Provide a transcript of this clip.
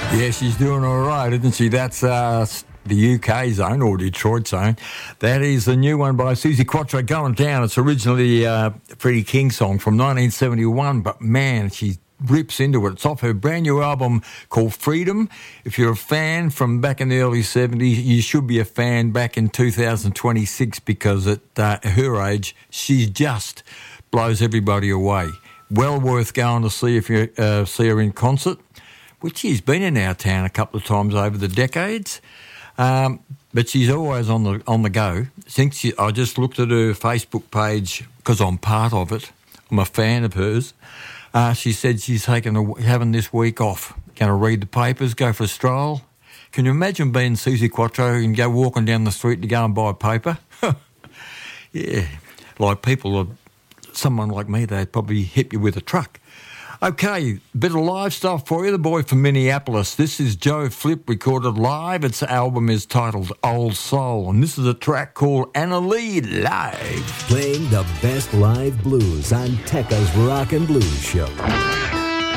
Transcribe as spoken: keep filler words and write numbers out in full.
Yeah, she's doing all right, isn't she? That's uh, the U K zone, or Detroit zone. That is the new one by Suzi Quatro, Going Down. It's originally a Freddie King song from nineteen seventy-one, but man, she rips into it. It's off her brand new album called Freedom. If you're a fan from back in the early seventies, you should be a fan back in two thousand twenty-six, because at uh, her age, she just blows everybody away. Well worth going to see if you uh, see her in concert, which she's been in our town a couple of times over the decades. Um, but she's always on the on the go. Since she, I just looked at her Facebook page because I'm part of it. I'm a fan of hers. Uh, she said she's taking a, having this week off. Going to read the papers, go for a stroll. Can you imagine being Suzi Quatro and go walking down the street to go and buy a paper? Yeah, like people are... Someone like me, they'd probably hit you with a truck. Okay, bit of live stuff for you. The boy from Minneapolis. This is Joe Flip, recorded live. Its album is titled Old Soul, and this is a track called Anna Lee Live. Playing the best live blues on Tekka's Rock and Blues Show.